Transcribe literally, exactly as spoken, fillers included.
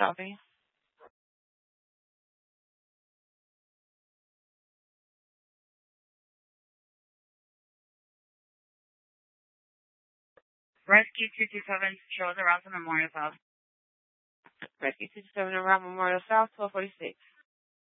Copy. Rescue two two seven shows around the Memorial South. Rescue two two seven around Memorial South, twelve forty-six.